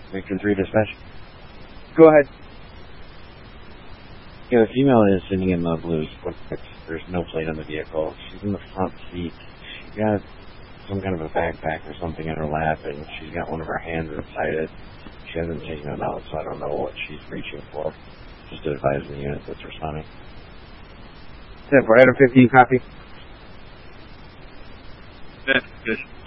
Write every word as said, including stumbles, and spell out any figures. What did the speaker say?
Victor three dispatch. Go ahead. Yeah, the female is sitting in the blue. There's no plate on the vehicle. She's in the front seat. She's got some kind of a backpack or something in her lap, and she's got one of her hands inside it. She hasn't taken it out, so I don't know what she's reaching for. Just to advise the unit that's responding. ten four, Adam fifteen, copy. Good. Good.